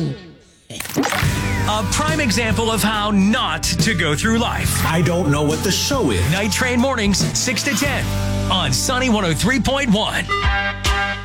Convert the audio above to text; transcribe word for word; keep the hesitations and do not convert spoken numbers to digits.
A prime example of how not to go through life. I don't know what the show is. Night Train Mornings, six to ten on Sunny one oh three point one.